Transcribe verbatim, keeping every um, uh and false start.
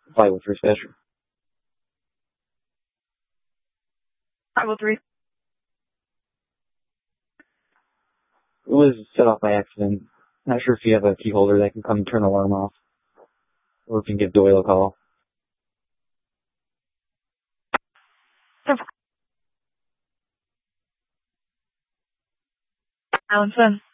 five oh three special. five oh three. It was set off by accident. Not sure if you have a key holder that can come and turn the alarm off. Or if you can give Doyle a call. Allenson.